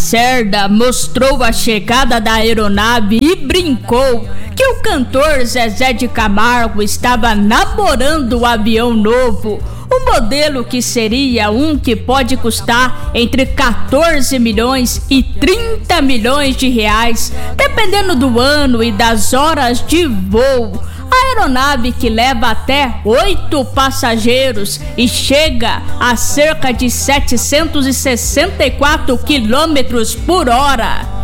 Lacerda mostrou a chegada da aeronave e brincou que o cantor Zezé de Camargo estava namorando o avião novo, o modelo que seria um que pode custar entre 14 milhões e 30 milhões de reais, dependendo do ano e das horas de voo. A aeronave, que leva até 8 passageiros e chega a cerca de 764 km por hora.